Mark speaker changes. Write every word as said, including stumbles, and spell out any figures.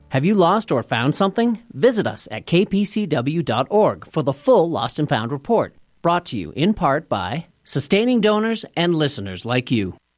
Speaker 1: Have you lost or found something? Visit us at k p c w dot org for the full Lost and Found report, brought to you in part by sustaining donors and listeners like you.